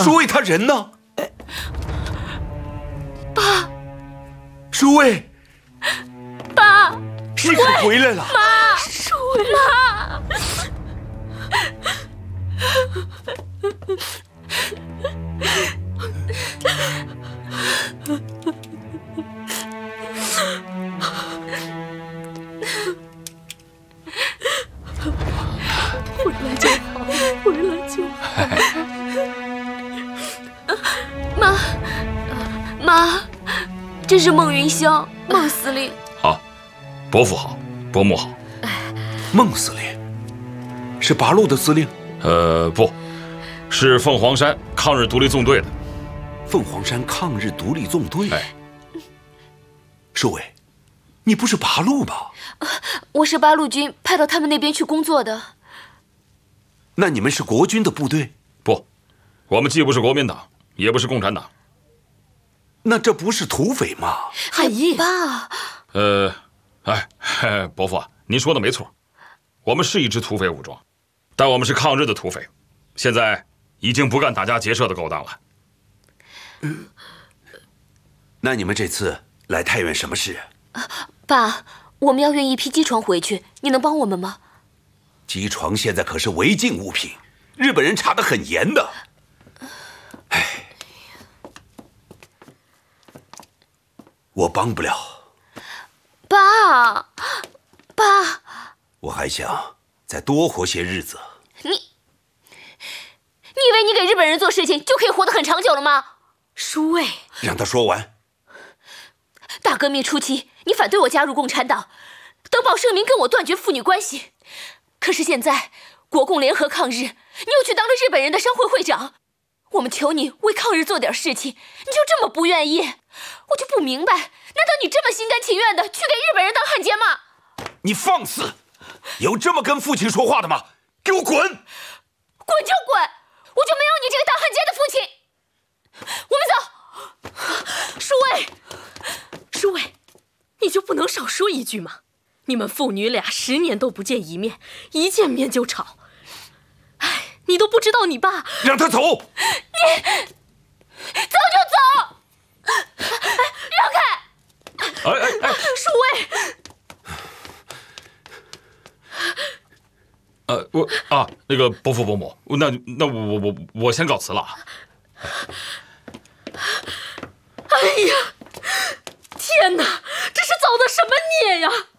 舒卫他人呢？ 爸， 舒卫， 爸， 你可回来了！ 妈，舒卫，妈。回来就好，回来就好。妈，这是孟云霄，孟司令。 好，伯父好，伯母好。 孟司令是八路的司令？ 不，是凤凰山抗日独立纵队的。 凤凰山抗日独立纵队。舒卫，你不是八路吧？ 我是八路军派到他们那边去工作的。 那你们是国军的部队？ 不，我们既不是国民党，也不是共产党。 那这不是土匪吗？ 海义，爸。 伯父啊，您说的没错，我们是一支土匪武装，但我们是抗日的土匪，现在已经不干打家劫舍的勾当了。 那你们这次来太原什么事？ 爸，我们要运一批机床回去，你能帮我们吗？ 机床现在可是违禁物品，日本人查得很严的。我帮不了。 爸， 我还想再多活些日子。 你以为你给日本人做事情就可以活得很长久了吗？舒卫， 让他说完。 大革命初期，你反对我加入共产党，登报声明跟我断绝父女关系。可是现在国共联合抗日，你又去当了日本人的商会会长。我们求你为抗日做点事情，你就这么不愿意？我就不明白，难道你这么心甘情愿的去给日本人当汉奸吗？ 你放肆！有这么跟父亲说话的吗？给我滚！滚就滚！我就没有你这个当汉奸的父亲。我们走。 舒卫，你就不能少说一句吗？你们父女俩10年都不见一面，一见面就吵。你都不知道你爸。 让他走！ 你走就走！让开！ 舒卫。 那个伯父伯母，那我先告辞了。 哎呀，天哪，这是造的什么孽呀！